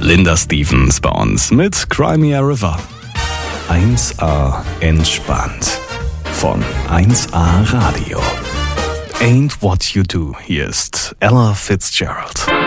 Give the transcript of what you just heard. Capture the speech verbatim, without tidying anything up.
Linda Stevens bei uns mit Cry Me a River. eins A entspannt von eins A Radio. Ain't What You Do. Hier ist Ella Fitzgerald.